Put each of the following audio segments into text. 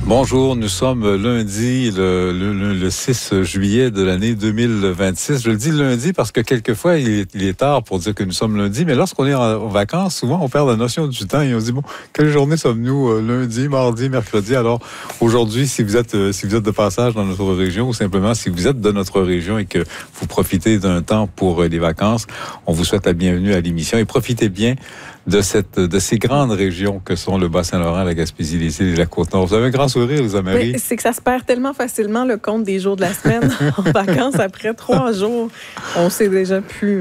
Bonjour, nous sommes lundi, le 6 juillet de l'année 2026. Je le dis lundi parce que quelquefois, il est tard pour dire que nous sommes lundi, mais lorsqu'on est en vacances, souvent, on perd la notion du temps et on se dit, bon, quelle journée sommes-nous lundi, mardi, mercredi? Alors, aujourd'hui, si vous êtes de passage dans notre région ou simplement si vous êtes de notre région et que vous profitez d'un temps pour les vacances, on vous souhaite la bienvenue à l'émission et profitez bien de ces grandes régions que sont le Bas-Saint-Laurent, la Gaspésie, les îles et la Côte-Nord. Vous avez un grand sourire, Lisa Marie. Oui, c'est que ça se perd tellement facilement le compte des jours de la semaine en vacances. Après 3 jours, on sait déjà plus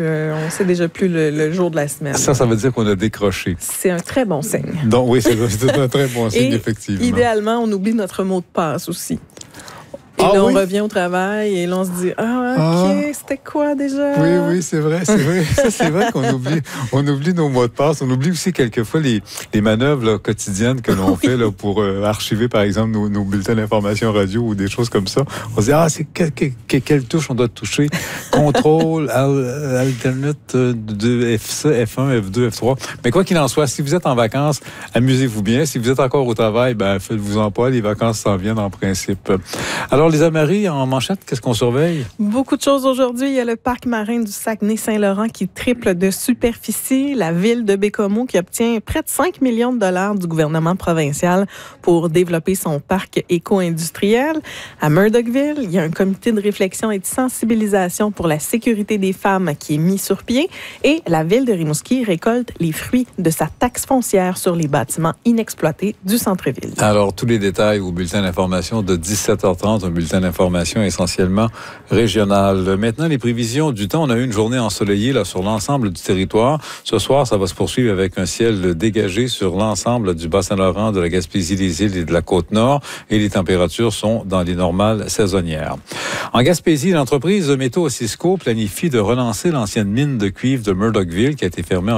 le jour de la semaine. Ça veut dire qu'on a décroché. C'est un très bon signe. Donc oui, c'est un très bon signe, et effectivement. Idéalement, on oublie notre mot de passe aussi. Et là, on revient au travail et là, on se dit, c'était quoi déjà? Oui, c'est vrai. Ça, c'est vrai qu'on oublie nos mots de passe. On oublie aussi quelquefois les manœuvres là, quotidiennes que l'on fait là, pour archiver, par exemple, nos bulletins d'information radio ou des choses comme ça. On se dit, c'est quelle touche on doit toucher? Contrôle, alternate de F1, F2, F3. Mais quoi qu'il en soit, si vous êtes en vacances, amusez-vous bien. Si vous êtes encore au travail, faites-vous-en pas. Les vacances s'en viennent en principe. Alors, Lisa Marie, en manchette, qu'est-ce qu'on surveille? Beaucoup de choses aujourd'hui. Il y a le parc marin du Saguenay-Saint-Laurent qui triple de superficie. La ville de Bécomo qui obtient près de 5 millions de dollars du gouvernement provincial pour développer son parc éco-industriel. À Murdochville, il y a un comité de réflexion et de sensibilisation pour la sécurité des femmes qui est mis sur pied. Et la ville de Rimouski récolte les fruits de sa taxe foncière sur les bâtiments inexploités du centre-ville. Alors, tous les détails au bulletin d'information de 17h30, un bulletin d'information essentiellement régional. Maintenant, les prévisions du temps. On a eu une journée ensoleillée là, sur l'ensemble du territoire. Ce soir, ça va se poursuivre avec un ciel dégagé sur l'ensemble du Bas-Saint-Laurent, de la Gaspésie, des îles et de la Côte-Nord. Et les températures sont dans les normales saisonnières. En Gaspésie, l'entreprise Métaux Cisco planifie de relancer l'ancienne mine de cuivre de Murdochville qui a été fermée en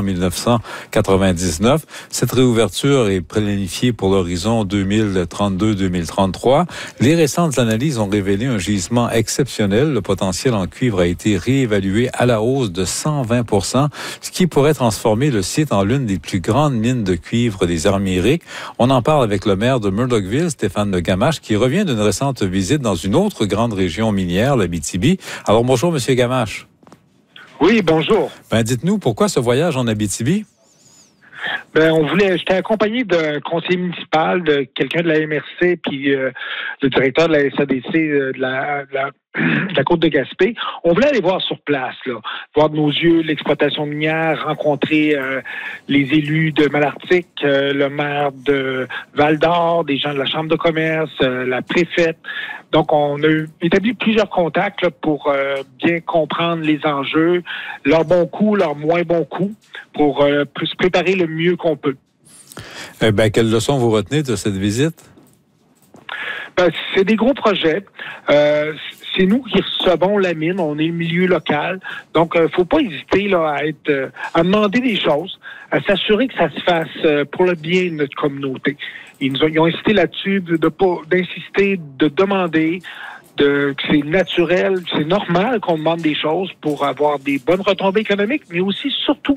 1999. Cette réouverture est planifiée pour l'horizon 2032-2033. Les récentes analyses ont révélé un gisement exceptionnel. Le potentiel en cuivre a été réévalué à la hausse de 120 %, ce qui pourrait transformer le site en l'une des plus grandes mines de cuivre des Amériques. On en parle avec le maire de Murdochville, Stéphane Le Gamache, qui revient d'une récente visite dans une autre grande région minière, l'Abitibi. Alors bonjour, Monsieur Gamache. Oui, bonjour. Dites-nous, pourquoi ce voyage en Abitibi? J'étais accompagné d'un conseiller municipal, de quelqu'un de la MRC, puis le directeur de la SADC de la Côte de Gaspé. On voulait aller voir sur place, là, voir de nos yeux l'exploitation minière, rencontrer les élus de Malartic, le maire de Val-d'Or, des gens de la Chambre de commerce, la préfète. Donc, on a établi plusieurs contacts là, pour bien comprendre les enjeux, leurs bons coups, leurs moins bons coups, pour se préparer le mieux qu'on peut. Quelles leçons vous retenez de cette visite? C'est des gros projets. C'est nous qui recevons la mine. On est le milieu local. Donc, faut pas hésiter là, à demander des choses, à s'assurer que ça se fasse pour le bien de notre communauté. Ils ont insisté là-dessus d'insister, de demander, que c'est naturel, c'est normal qu'on demande des choses pour avoir des bonnes retombées économiques, mais aussi, surtout,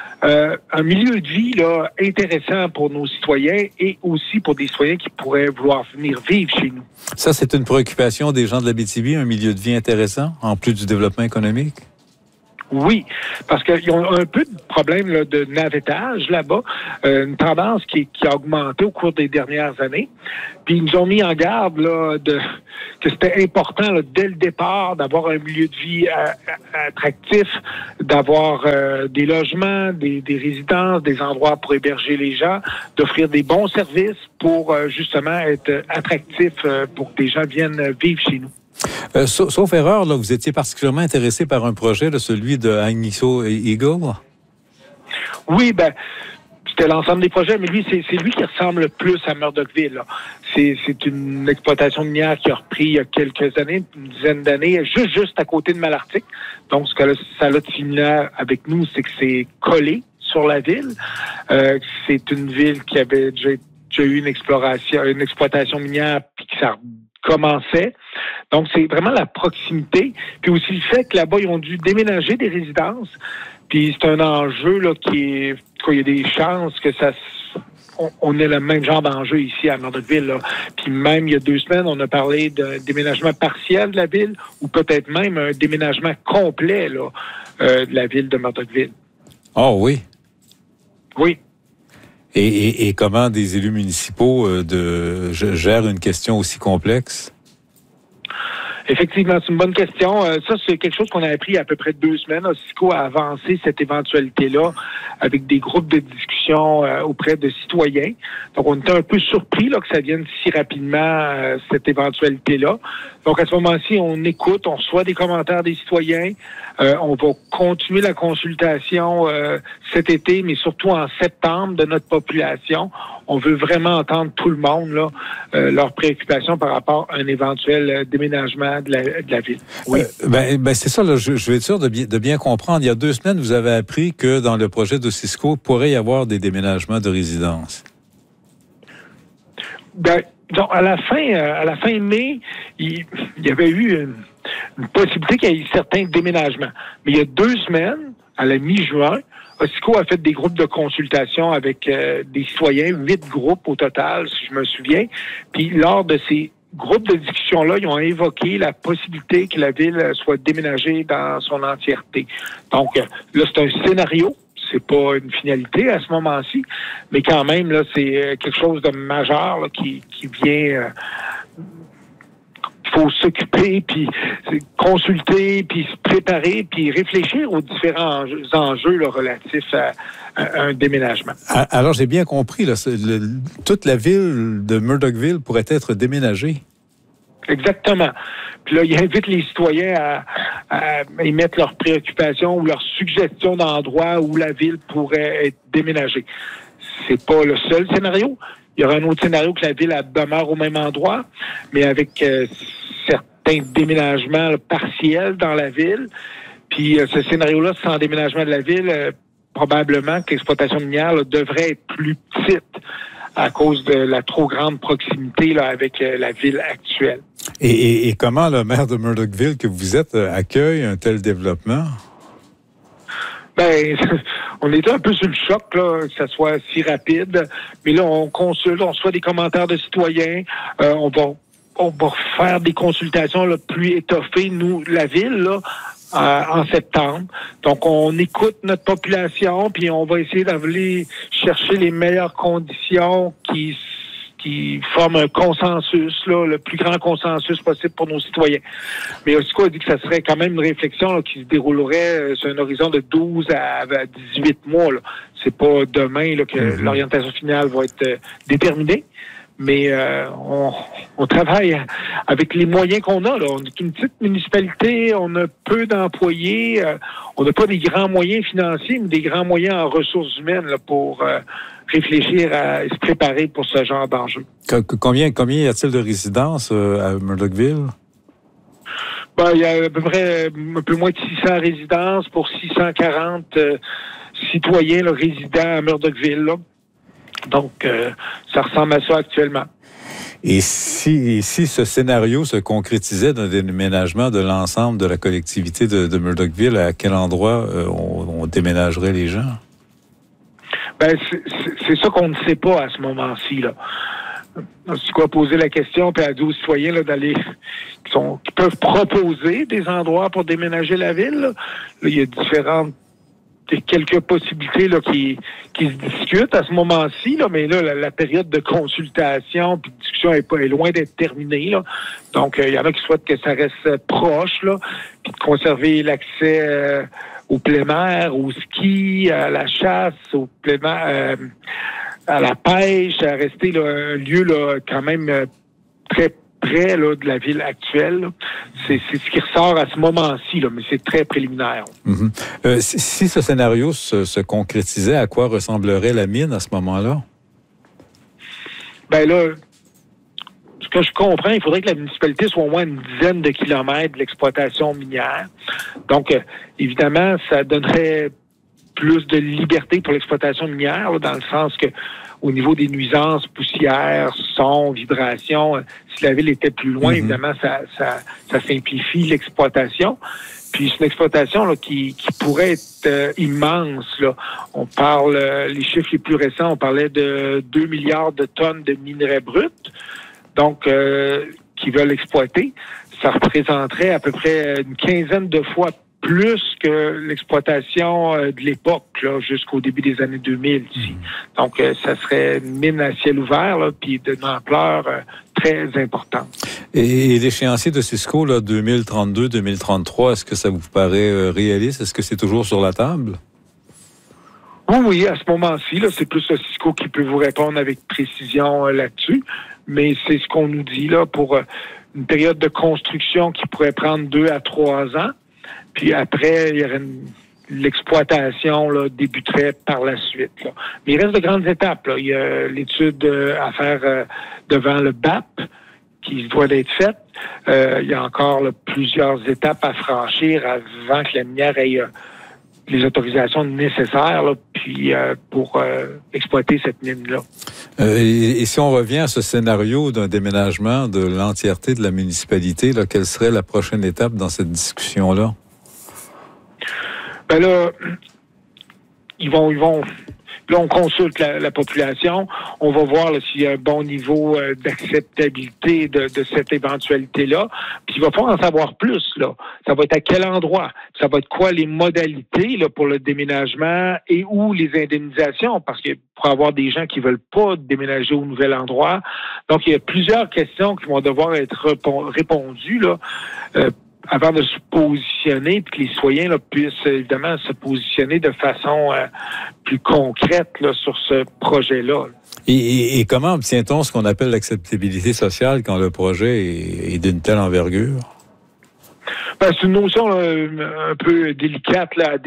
un milieu de vie là, intéressant pour nos citoyens et aussi pour des citoyens qui pourraient vouloir venir vivre chez nous. Ça, c'est une préoccupation des gens de l'Abitibi, un milieu de vie intéressant, en plus du développement économique? Oui, parce qu'ils ont un peu de problème là, de navettage là-bas, une tendance qui a augmenté au cours des dernières années. Puis ils nous ont mis en garde là, que c'était important là, dès le départ d'avoir un milieu de vie attractif, d'avoir des logements, des résidences, des endroits pour héberger les gens, d'offrir des bons services pour justement être attractif pour que des gens viennent vivre chez nous. Sauf erreur, là, vous étiez particulièrement intéressé par un projet, là, celui de Agnico Eagle? Oui, c'était l'ensemble des projets, mais lui, c'est lui qui ressemble le plus à Murdochville. Là. C'est une exploitation minière qui a repris il y a quelques années, une dizaine d'années, juste à côté de Malartic. Donc, ce que ça a de similaire avec nous, c'est que c'est collé sur la ville. C'est une ville qui avait déjà eu une exploitation minière, puis que ça commençait. Donc, c'est vraiment la proximité. Puis aussi le fait que là-bas, ils ont dû déménager des résidences. Puis c'est un enjeu là il y a des chances que on a le même genre d'enjeu ici à Murdochville, là. Puis même il y a 2 semaines, on a parlé d'un déménagement partiel de la ville ou peut-être même un déménagement complet là, de la ville de Murdochville. Oh oui. Oui. Et comment des élus municipaux gèrent une question aussi complexe? Effectivement, c'est une bonne question. Ça, c'est quelque chose qu'on a appris il y a à peu près 2 semaines. Ossico a avancé cette éventualité-là avec des groupes de discussion auprès de citoyens. Donc, on était un peu surpris là, que ça vienne si rapidement, cette éventualité-là. Donc, à ce moment-ci, on écoute, on reçoit des commentaires des citoyens. On va continuer la consultation cet été, mais surtout en septembre de notre population. On veut vraiment entendre tout le monde, là, leurs préoccupations par rapport à un éventuel déménagement de la ville. Oui. C'est ça, là, je vais être sûr de bien comprendre. Il y a 2 semaines, vous avez appris que dans le projet d'Ossico, il pourrait y avoir des déménagements de résidences. Donc, à la fin mai, il y avait eu une possibilité qu'il y ait certains déménagements. Mais il y a 2 semaines, à la mi-juin, Ossico a fait des groupes de consultation avec des citoyens, 8 groupes au total, si je me souviens. Puis lors de ces groupes de discussion-là, ils ont évoqué la possibilité que la ville soit déménagée dans son entièreté. Donc, là, c'est un scénario. C'est pas une finalité à ce moment-ci, mais quand même, là, c'est quelque chose de majeur là, qui vient. Il faut s'occuper, puis consulter, puis se préparer, puis réfléchir aux différents enjeux là, relatifs à un déménagement. Alors, j'ai bien compris, là, toute la ville de Murdochville pourrait être déménagée. Exactement. Puis là, il invite les citoyens à émettre leurs préoccupations ou leurs suggestions d'endroits où la ville pourrait être déménagée. C'est pas le seul scénario. Il y aura un autre scénario que la ville demeure au même endroit, mais avec certains déménagements là, partiels dans la ville. Puis ce scénario-là, sans déménagement de la ville, probablement que l'exploitation minière là, devrait être plus petite à cause de la trop grande proximité là, avec la ville actuelle. Et comment le maire de Murdochville que vous êtes accueille un tel développement? On était un peu sur le choc là, que ça soit si rapide, mais là, on consulte, on reçoit des commentaires de citoyens, on va faire des consultations là, plus étoffées, nous, la ville, là, en septembre. Donc, on écoute notre population, puis on va essayer d'aller chercher les meilleures conditions qui forment un consensus, là, le plus grand consensus possible pour nos citoyens. Mais Ossico a dit que ça serait quand même une réflexion là, qui se déroulerait sur un horizon de 12 à 18 mois. Là. C'est pas demain là, que l'orientation finale va être déterminée. Mais on travaille avec les moyens qu'on a. Là. On est une petite municipalité, on a peu d'employés, on n'a pas des grands moyens financiers, mais des grands moyens en ressources humaines là, pour réfléchir à se préparer pour ce genre d'enjeu. Combien y a-t-il de résidences à Murdochville? Il y a à peu près un peu moins de 600 résidences pour 640 citoyens là, résidents à Murdochville. Là. Donc, ça ressemble à ça actuellement. Et si ce scénario se concrétisait d'un déménagement de l'ensemble de la collectivité de Murdochville, à quel endroit on déménagerait les gens? C'est ça qu'on ne sait pas à ce moment-ci, là. C'est quoi poser la question, puis à dire aux citoyens là, qui peuvent proposer des endroits pour déménager la ville. Là, il y a quelques possibilités là, qui se discutent à ce moment-ci, là, mais là, la période de consultation puis de discussion est loin d'être terminée. Là. Donc, il y en a qui souhaitent que ça reste proche, là, puis de conserver l'accès au plein air, au ski, à la chasse, au plein air, à la pêche, à rester là, un lieu là, quand même très près là, de la ville actuelle. Là. C'est ce qui ressort à ce moment-ci, là, mais c'est très préliminaire. Mm-hmm. Si ce scénario se concrétisait, à quoi ressemblerait la mine à ce moment-là? Là, ce que je comprends, il faudrait que la municipalité soit au moins une dizaine de kilomètres de l'exploitation minière. Donc, évidemment, ça donnerait plus de liberté pour l'exploitation minière, là, dans le sens que au niveau des nuisances, poussières, son, vibration. Si la ville était plus loin, évidemment, ça simplifie l'exploitation. Puis c'est une exploitation là, qui pourrait être immense. Là. On parle, les chiffres les plus récents, on parlait de 2 milliards de tonnes de minerais bruts, donc qui veulent exploiter. Ça représenterait à peu près une quinzaine de fois plus que l'exploitation de l'époque, là, jusqu'au début des années 2000 ici. Donc, ça serait une mine à ciel ouvert, là, puis d'une ampleur très importante. Et l'échéancier de Cisco, là, 2032-2033, est-ce que ça vous paraît réaliste? Est-ce que c'est toujours sur la table? Oui, à ce moment-ci, là, c'est plus Cisco qui peut vous répondre avec précision là-dessus, mais c'est ce qu'on nous dit là pour une période de construction qui pourrait prendre 2 à 3 ans. Puis après, il y aurait l'exploitation là, débuterait par la suite. Là. Mais il reste de grandes étapes. Là. Il y a l'étude à faire devant le BAP qui doit être faite. Il y a encore là, plusieurs étapes à franchir avant que la minière ait les autorisations nécessaires là, puis pour exploiter cette mine-là. Et si on revient à ce scénario d'un déménagement de l'entièreté de la municipalité, là, quelle serait la prochaine étape dans cette discussion-là? Ben là, ils vont. Là, on consulte la population. On va voir là, s'il y a un bon niveau d'acceptabilité de cette éventualité-là. Puis il va falloir en savoir plus. Là. Ça va être à quel endroit? Ça va être quoi les modalités là, pour le déménagement et où les indemnisations? Parce que pour avoir des gens qui veulent pas déménager au nouvel endroit. Donc, il y a plusieurs questions qui vont devoir être répondues là. Avant de se positionner, puis que les citoyens là, puissent évidemment se positionner de façon plus concrète là, sur ce projet-là. Et comment obtient-on ce qu'on appelle l'acceptabilité sociale quand le projet est d'une telle envergure? Ben, c'est une notion là, un peu délicate là,